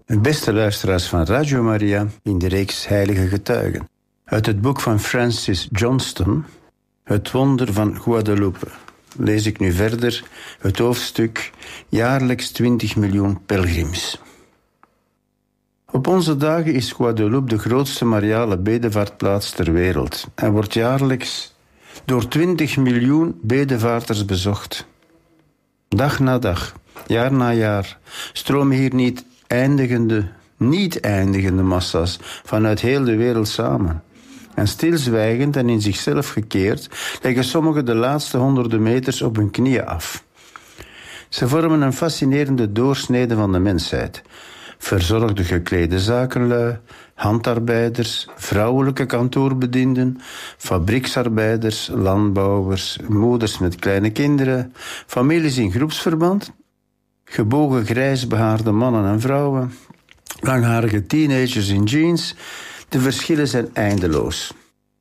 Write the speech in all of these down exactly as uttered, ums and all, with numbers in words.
Beste luisteraars van Radio Maria in de reeks Heilige Getuigen. Uit het boek van Francis Johnston, Het wonder van Guadeloupe, lees ik nu verder het hoofdstuk Jaarlijks twintig miljoen pelgrims. Op onze dagen is Guadeloupe de grootste mariale bedevaartplaats ter wereld en wordt jaarlijks door twintig miljoen bedevaarters bezocht. Dag na dag, jaar na jaar, stromen hier niet eindigende, niet eindigende massa's vanuit heel de wereld samen. En stilzwijgend en in zichzelf gekeerd leggen sommigen de laatste honderden meters op hun knieën af. Ze vormen een fascinerende doorsnede van de mensheid. Verzorgde geklede zakenlui, handarbeiders, vrouwelijke kantoorbedienden, fabrieksarbeiders, landbouwers, moeders met kleine kinderen, families in groepsverband, gebogen grijsbehaarde mannen en vrouwen, langharige teenagers in jeans. De verschillen zijn eindeloos.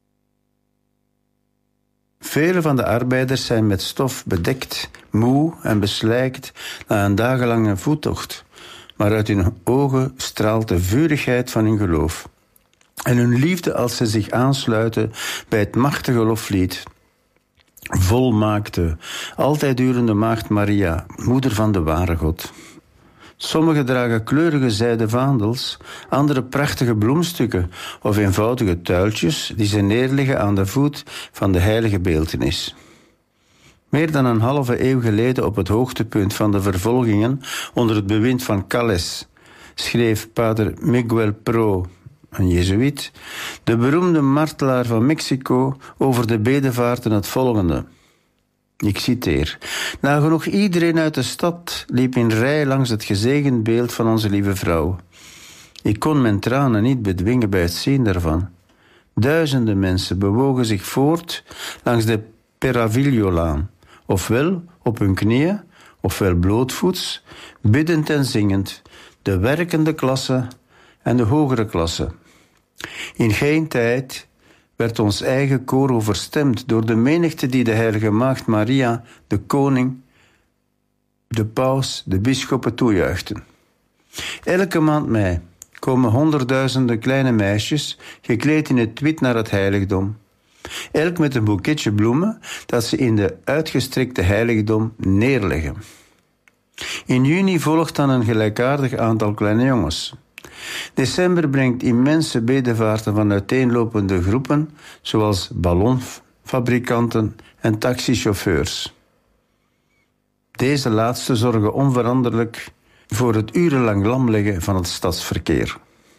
Vele van de arbeiders zijn met stof bedekt, moe en beslijkt na een dagenlange voettocht, maar uit hun ogen straalt de vurigheid van hun geloof en hun liefde als ze zich aansluiten bij het machtige loflied. Volmaakte, altijd durende Maagd Maria, moeder van de ware God. Sommigen dragen kleurige zijden vaandels, anderen prachtige bloemstukken of eenvoudige tuiltjes die ze neerleggen aan de voet van de heilige beeltenis. Meer dan een halve eeuw geleden, op het hoogtepunt van de vervolgingen onder het bewind van Calles, schreef pater Miguel Pro, een jezuïet, de beroemde martelaar van Mexico, over de bedevaarten het volgende. Ik citeer. Nagenoeg iedereen uit de stad liep in rij langs het gezegend beeld van onze lieve vrouw. Ik kon mijn tranen niet bedwingen bij het zien daarvan. Duizenden mensen bewogen zich voort langs de Peravillo-laan, ofwel op hun knieën, ofwel blootvoets, biddend en zingend, de werkende klasse en de hogere klasse. In geen tijd werd ons eigen koor overstemd door de menigte die de heilige Maagd Maria, de koning, de paus, de bisschoppen toejuichten. Elke maand mei komen honderdduizenden kleine meisjes gekleed in het wit naar het heiligdom. Elk met een boeketje bloemen dat ze in de uitgestrekte heiligdom neerleggen. In juni volgt dan een gelijkaardig aantal kleine jongens. December brengt immense bedevaarten van uiteenlopende groepen, zoals ballonfabrikanten en taxichauffeurs. Deze laatste zorgen onveranderlijk voor het urenlang lamleggen van het stadsverkeer.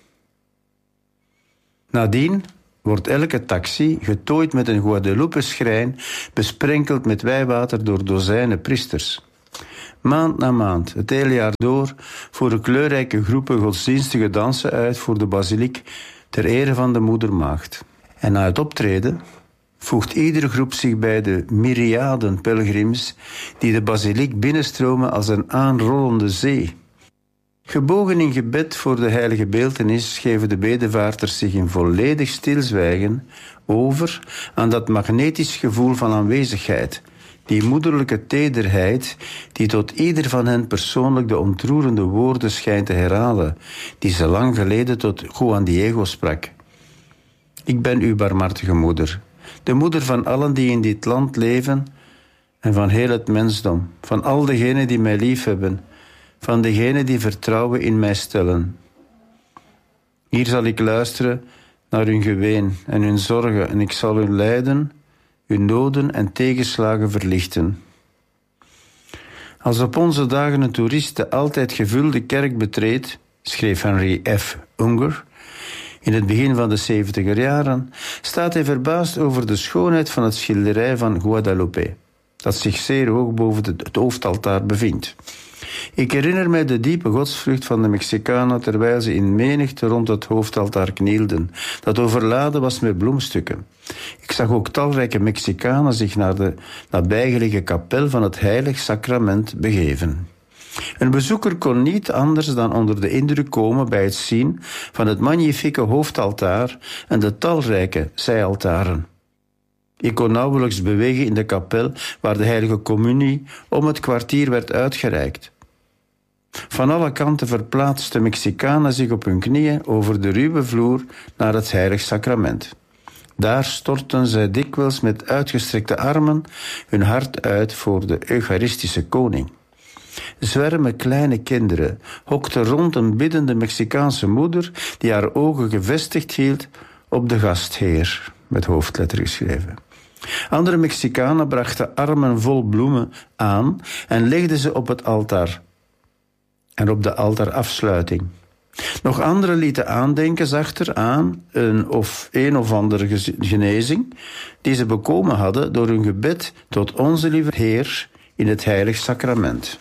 Nadien wordt elke taxi getooid met een Guadeloupe-schrijn, besprenkeld met wijwater door dozijnen priesters. Maand na maand, het hele jaar door, voeren kleurrijke groepen godsdienstige dansen uit voor de basiliek ter ere van de moedermaagd. En na het optreden voegt iedere groep zich bij de myriaden pelgrims die de basiliek binnenstromen als een aanrollende zee. Gebogen in gebed voor de heilige beeltenis geven de bedevaarters zich in volledig stilzwijgen over aan dat magnetisch gevoel van aanwezigheid, die moederlijke tederheid die tot ieder van hen persoonlijk de ontroerende woorden schijnt te herhalen, die ze lang geleden tot Juan Diego sprak. Ik ben uw barmhartige moeder, de moeder van allen die in dit land leven en van heel het mensdom, van al degenen die mij liefhebben, van degenen die vertrouwen in mij stellen. Hier zal ik luisteren naar hun geween en hun zorgen en ik zal hun lijden, hun noden en tegenslagen verlichten. Als op onze dagen een toerist de altijd gevulde kerk betreedt, schreef Henry F. Unger in het begin van de zeventiger jaren, staat hij verbaasd over de schoonheid van het schilderij van Guadalupe, dat zich zeer hoog boven het hoofdaltaar bevindt. Ik herinner mij de diepe godsvrucht van de Mexicanen terwijl ze in menigte rond het hoofdaltaar knielden, dat overladen was met bloemstukken. Ik zag ook talrijke Mexicanen zich naar de nabijgelegen kapel van het heilig sacrament begeven. Een bezoeker kon niet anders dan onder de indruk komen bij het zien van het magnifieke hoofdaltaar en de talrijke zijaltaren. Ik kon nauwelijks bewegen in de kapel waar de heilige communie om het kwartier werd uitgereikt. Van alle kanten verplaatsten Mexicanen zich op hun knieën over de ruwe vloer naar het heilig sacrament. Daar stortten zij dikwijls met uitgestrekte armen hun hart uit voor de Eucharistische koning. Zwermen kleine kinderen hokten rond een biddende Mexicaanse moeder die haar ogen gevestigd hield op de gastheer, met hoofdletter geschreven. Andere Mexicanen brachten armen vol bloemen aan en legden ze op het altaar en op de altaarafsluiting. Nog anderen lieten aandenken zachter aan een of een of andere genezing die ze bekomen hadden door hun gebed tot onze lieve Heer in het heilig sacrament.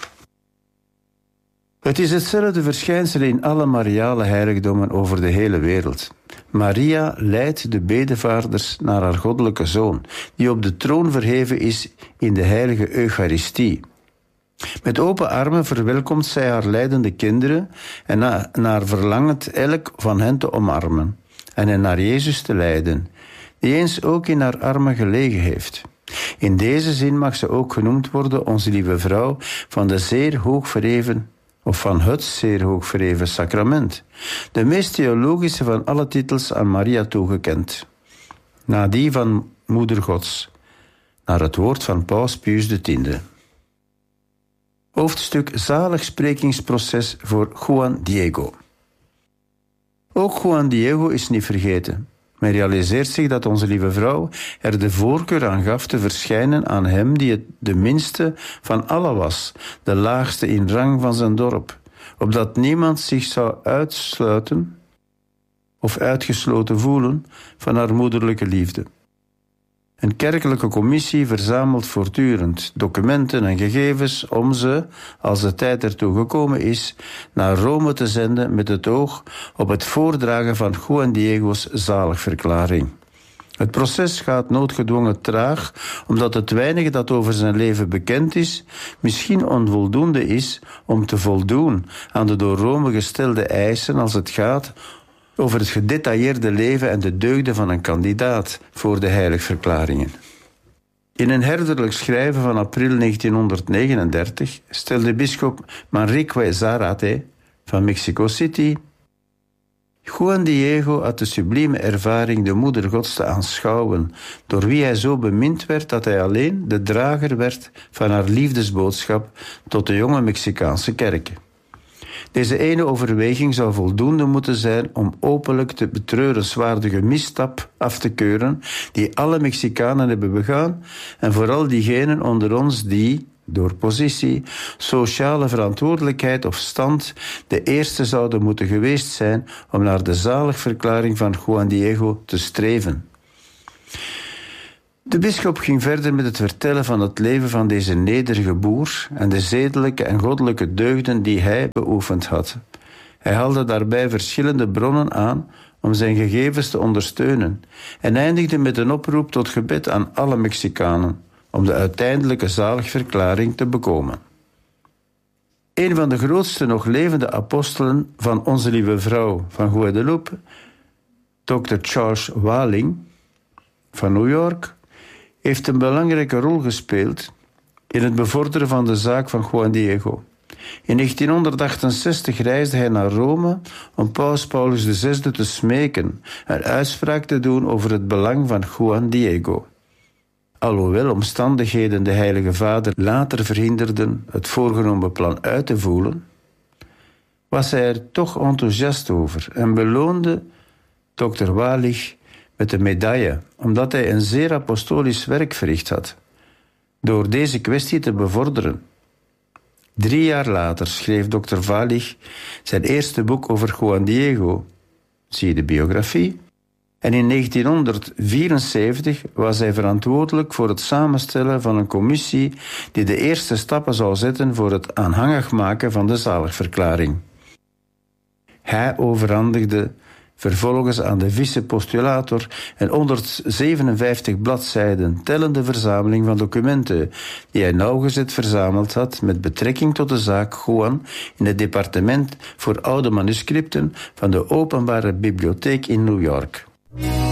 Het is hetzelfde verschijnsel in alle Mariale heiligdommen over de hele wereld. Maria leidt de bedevaarders naar haar goddelijke Zoon, die op de troon verheven is in de heilige Eucharistie. Met open armen verwelkomt zij haar lijdende kinderen en na, naar verlangend elk van hen te omarmen en hen naar Jezus te leiden, die eens ook in haar armen gelegen heeft. In deze zin mag ze ook genoemd worden onze lieve vrouw van de zeer hoog verheven of van het zeer hoog verheven sacrament, de meest theologische van alle titels aan Maria toegekend, na die van Moeder Gods, naar het woord van Paus Pius de tiende. Hoofdstuk Zaligsprekingsproces voor Juan Diego. Ook Juan Diego is niet vergeten. Men realiseert zich dat onze lieve vrouw er de voorkeur aan gaf te verschijnen aan hem die het de minste van allen was, de laagste in rang van zijn dorp, opdat niemand zich zou uitsluiten of uitgesloten voelen van haar moederlijke liefde. Een kerkelijke commissie verzamelt voortdurend documenten en gegevens om ze, als de tijd ertoe gekomen is, naar Rome te zenden met het oog op het voordragen van Juan Diego's zaligverklaring. Het proces gaat noodgedwongen traag, omdat het weinige dat over zijn leven bekend is, misschien onvoldoende is om te voldoen aan de door Rome gestelde eisen als het gaat over het gedetailleerde leven en de deugden van een kandidaat voor de heiligverklaringen. In een herderlijk schrijven van april negentienhonderdnegenendertig stelde bisschop Manrique Zarate van Mexico City: Juan Diego had de sublieme ervaring de moeder Gods te aanschouwen, door wie hij zo bemind werd dat hij alleen de drager werd van haar liefdesboodschap tot de jonge Mexicaanse kerk. Deze ene overweging zou voldoende moeten zijn om openlijk de betreurenswaardige misstap af te keuren die alle Mexicanen hebben begaan en vooral diegenen onder ons die, door positie, sociale verantwoordelijkheid of stand, de eerste zouden moeten geweest zijn om naar de zaligverklaring van Juan Diego te streven. De bisschop ging verder met het vertellen van het leven van deze nederige boer en de zedelijke en goddelijke deugden die hij beoefend had. Hij haalde daarbij verschillende bronnen aan om zijn gegevens te ondersteunen en eindigde met een oproep tot gebed aan alle Mexicanen om de uiteindelijke zaligverklaring te bekomen. Een van de grootste nog levende apostelen van onze lieve vrouw van Guadeloupe, dokter Charles Waling van New York, heeft een belangrijke rol gespeeld in het bevorderen van de zaak van Juan Diego. In negentienhonderdachtenzestig reisde hij naar Rome om paus Paulus de zesde te smeken en uitspraak te doen over het belang van Juan Diego. Alhoewel omstandigheden de Heilige Vader later verhinderden het voorgenomen plan uit te voeren, was hij er toch enthousiast over en beloonde dokter Walig met een medaille, omdat hij een zeer apostolisch werk verricht had, door deze kwestie te bevorderen. Drie jaar later schreef dokter Walig zijn eerste boek over Juan Diego, zie de biografie, en in negentienhonderdvierenzeventig was hij verantwoordelijk voor het samenstellen van een commissie die de eerste stappen zou zetten voor het aanhangig maken van de zaligverklaring. Hij overhandigde vervolgens aan de vice-postulator een honderdzevenenvijftig bladzijden tellende verzameling van documenten die hij nauwgezet verzameld had met betrekking tot de zaak Juan in het departement voor oude manuscripten van de Openbare Bibliotheek in New York.